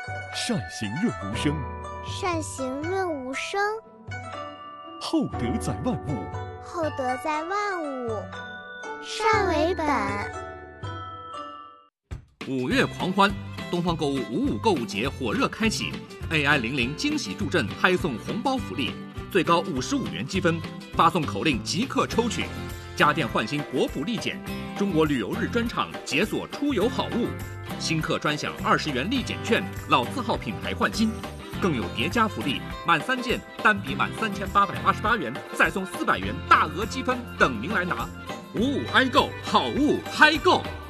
善行润无声， 善行润无声， 厚德载万物， 厚德载万物，善为本。 5月狂欢，东方购物55购物节火热开启 ，AI00惊喜助阵拍送红包福利，最高55元积分，发送口令即刻抽取。家电换新国府立减，中国旅游日专场解锁出游好物，新客专享20元立减券，老字号品牌换新，更有叠加福利，满3件单笔满3888元，再送400元大额积分等您来拿。55i购好物嗨购！